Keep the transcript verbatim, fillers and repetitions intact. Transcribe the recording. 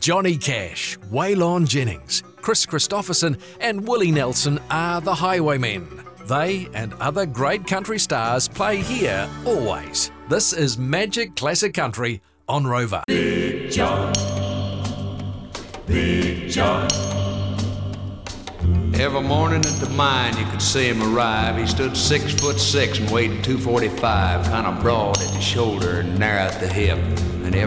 Johnny Cash, Waylon Jennings, Chris Christopherson and Willie Nelson are the Highwaymen. They and other great country stars play here always. This is Magic Classic Country on Rover. Big John, Big John. Every morning at the mine you could see him arrive. He stood six foot six and weighed two forty-five, kind of broad at the shoulder and narrow at the hip. And